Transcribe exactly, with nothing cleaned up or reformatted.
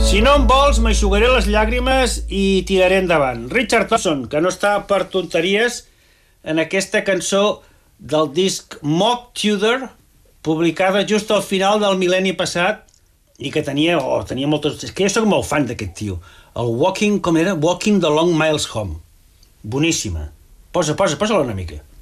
Si no em vols, m'eixugaré les llàgrimes i tiraré endavant. Richard Thompson, que no està per tonteries, en aquesta cançó del disc Mock Tudor, publicada just al final del mil·lenni passat, i que tenia, oh, tenia moltes... És que jo soc molt fan d'aquest tio. El Walking, com era? Walking the Long Miles Home. Boníssima. Posa, posa, posa-la una mica.